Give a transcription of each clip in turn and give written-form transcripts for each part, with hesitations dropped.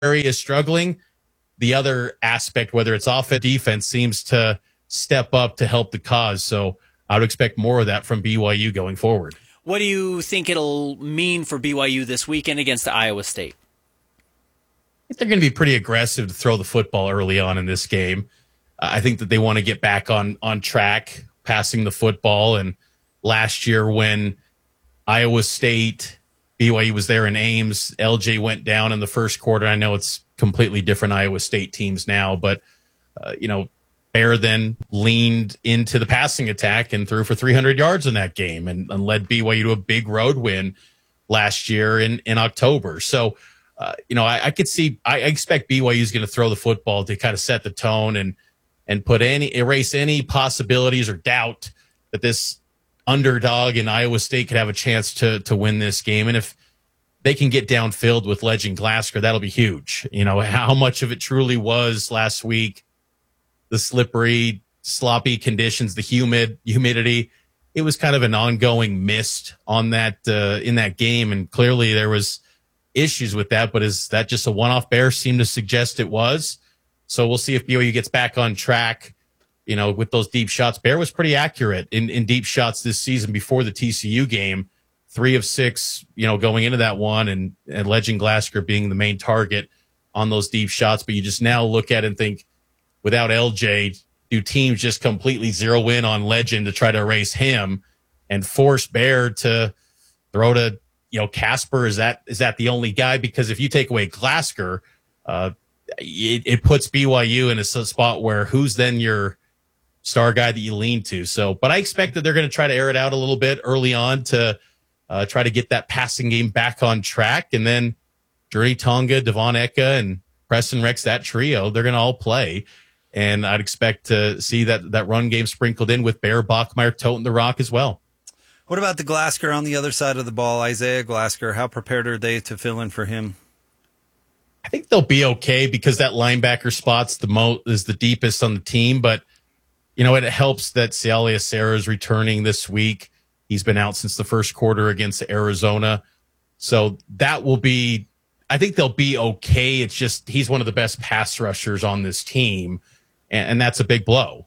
is struggling, the other aspect, whether it's offense, defense, seems to step up to help the cause. So I would expect more of that from BYU going forward. What do you think it'll mean for BYU this weekend against Iowa State? I think they're going to be pretty aggressive to throw the football early on in this game. I think that they want to get back on track, passing the football. And last year when Iowa State, BYU was there in Ames, LJ went down in the first quarter. I know it's completely different Iowa State teams now, but, Bear then leaned into the passing attack and threw for 300 yards in that game and led BYU to a big road win last year in October. So, I expect BYU is going to throw the football to kind of set the tone and erase any possibilities or doubt that this underdog in Iowa State could have a chance to win this game. And if they can get downfield with Legend Glasgow, that'll be huge. How much of it truly was last week, the slippery, sloppy conditions, the humidity, it was kind of an ongoing mist on that in that game. And clearly there was issues with that, but is that just a one-off? Bears seem to suggest it was. So we'll see if BYU gets back on track, with those deep shots. Bear was pretty accurate in deep shots this season before the TCU game, 3 of 6, going into that one, and Legend Glasgow being the main target on those deep shots. But you just now look at it and think, without LJ, do teams just completely zero in on Legend to try to erase him and force Bear to throw to, Casper? Is that the only guy? Because if you take away Glasgow, it puts BYU in a spot where who's then your star guy that you lean to. So, but I expect that they're going to try to air it out a little bit early on to try to get that passing game back on track. And then Journey Tonga, Devon Eka, and Preston Rex, that trio, they're going to all play. And I'd expect to see that run game sprinkled in with Bear, Bachmeier, toting the rock as well. What about the Glasgow on the other side of the ball? Isaiah Glasgow, how prepared are they to fill in for him? I think they'll be okay because that linebacker spot's is the deepest on the team. But, it helps that Siale Acera is returning this week. He's been out since the first quarter against Arizona. So that will be, I think they'll be okay. It's just he's one of the best pass rushers on this team. And that's a big blow.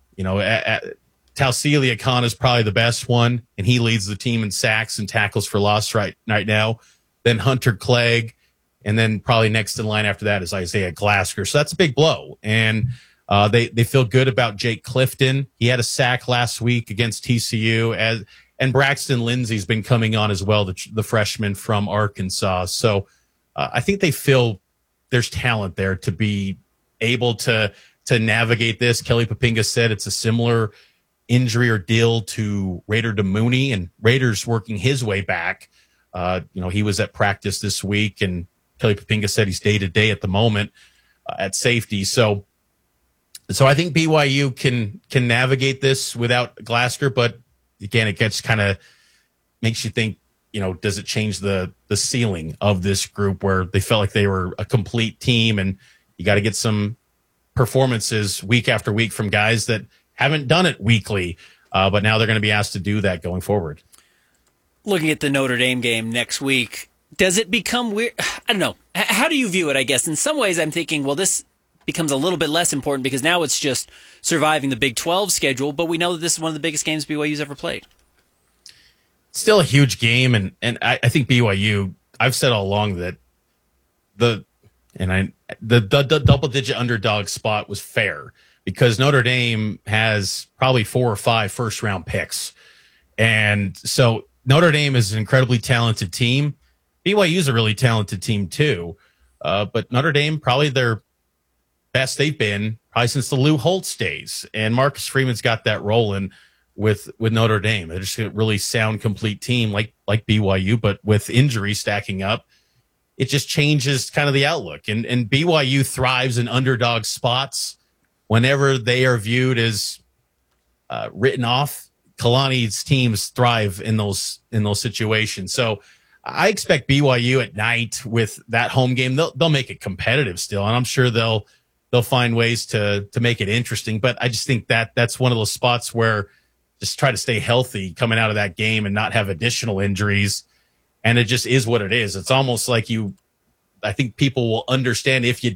Tausili Khan is probably the best one, and he leads the team in sacks and tackles for loss right now. Then Hunter Clegg, and then probably next in line after that is Isaiah Glasgow. So that's a big blow. And they feel good about Jake Clifton. He had a sack last week against TCU, and Braxton Lindsey's been coming on as well, the freshman from Arkansas. So I think they feel there's talent there to be able to navigate this. Kelly Papinga said it's a similar injury or deal to Raider DeMooney, and Raiders working his way back. He was at practice this week, and Kelly Papinga said he's day-to-day at the moment at safety. So I think BYU can navigate this without Glasgow, but again, it gets kind of makes you think, does it change the ceiling of this group where they felt like they were a complete team, and you got to get some performances week after week from guys that haven't done it weekly, but now they're going to be asked to do that going forward. Looking at the Notre Dame game next week, does it become weird? I don't know. How do you view it, I guess? In some ways, I'm thinking, well, this becomes a little bit less important because now it's just surviving the Big 12 schedule, but we know that this is one of the biggest games BYU's ever played. Still a huge game, and I think BYU, I've said all along that the double-digit underdog spot was fair because Notre Dame has probably 4 or 5 first-round picks. And so Notre Dame is an incredibly talented team. BYU is a really talented team too. But Notre Dame, probably their best they've been probably since the Lou Holtz days. And Marcus Freeman's got that rolling with Notre Dame. They're just a really sound, complete team like BYU, but with injuries stacking up, it just changes kind of the outlook. And BYU thrives in underdog spots whenever they are viewed as written off. Kalani's teams thrive in those situations. So I expect BYU at night with that home game. They'll make it competitive still, and I'm sure they'll find ways to make it interesting. But I just think that's one of those spots where just try to stay healthy coming out of that game and not have additional injuries. And it just is what it is. It's almost like I think people will understand if you